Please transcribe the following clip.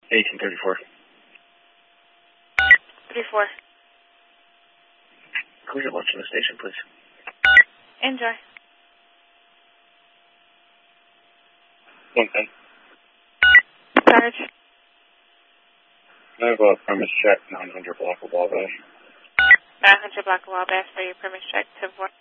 1834. 34. Clear lunch in the station, please. Enjoy. Okay. Sarge. I have a premise check, 900 block of Wabash. 900 block of Wabash for your premise check to